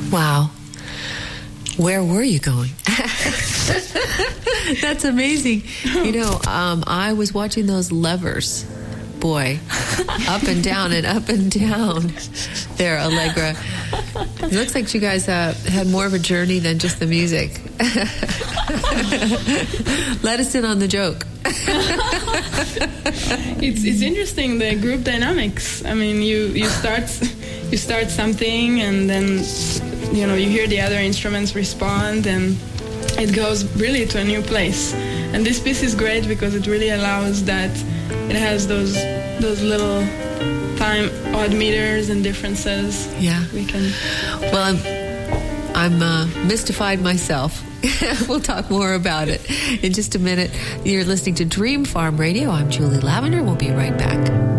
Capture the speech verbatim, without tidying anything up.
Wow. Where were you going? That's amazing. You know, um, I was watching those levers. Boy, up and down and up and down there, Allegra. It looks like you guys uh, had more of a journey than just the music. Let us in on the joke. it's it's interesting, the group dynamics. I mean, you, you start you start something, and then you know you hear the other instruments respond, and it goes really to a new place. And this piece is great because it really allows that. It has those those little time odd meters and differences. Yeah, we can. Well, I'm I'm uh, mystified myself. We'll talk more about it in just a minute. You're listening to Dream Farm Radio. I'm Julie Lavender. We'll be right back.